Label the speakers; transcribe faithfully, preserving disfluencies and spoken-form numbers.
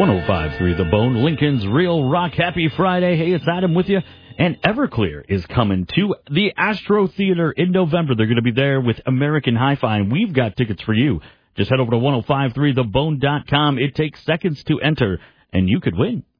Speaker 1: one oh five point three The Bone, Lincoln's Real Rock. Happy Friday. Hey, it's Adam with you. And Everclear is coming to the Astro Theater in November. They're going to be there with American Hi-Fi, and we've got tickets for you. Just head over to ten fifty-three the bone dot com. It takes seconds to enter, and you could win.